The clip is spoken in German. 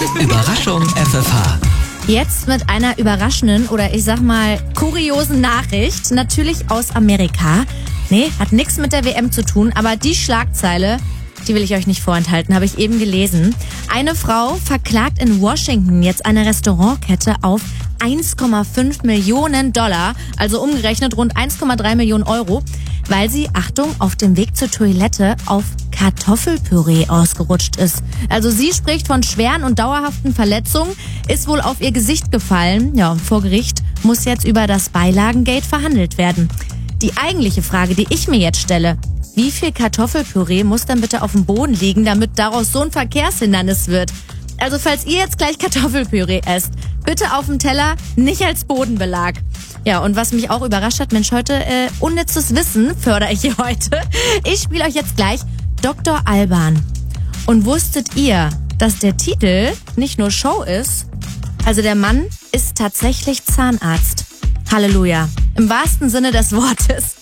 Überraschung FFH. Jetzt mit einer überraschenden oder ich sag mal kuriosen Nachricht. Natürlich aus Amerika. Nee, hat nichts mit der WM zu tun, aber die Schlagzeile, die will ich euch nicht vorenthalten, habe ich eben gelesen. Eine Frau verklagt in Washington jetzt eine Restaurantkette auf 1,5 Millionen $, also umgerechnet rund 1,3 Millionen Euro, weil sie, Achtung, auf dem Weg zur Toilette auf Kartoffelpüree ausgerutscht ist. Also sie spricht von schweren und dauerhaften Verletzungen, ist wohl auf ihr Gesicht gefallen. Ja, und vor Gericht muss jetzt über das Beilagengate verhandelt werden. Die eigentliche Frage, die ich mir jetzt stelle: Wie viel Kartoffelpüree muss dann bitte auf dem Boden liegen, damit daraus so ein Verkehrshindernis wird? Also falls ihr jetzt gleich Kartoffelpüree esst, bitte auf dem Teller, nicht als Bodenbelag. Ja, und was mich auch überrascht hat, Mensch, heute unnützes Wissen fördere ich hier heute. Ich spiele euch jetzt gleich Dr. Alban. Und wusstet ihr, dass der Titel nicht nur Show ist? Also der Mann ist tatsächlich Zahnarzt. Halleluja. Im wahrsten Sinne des Wortes.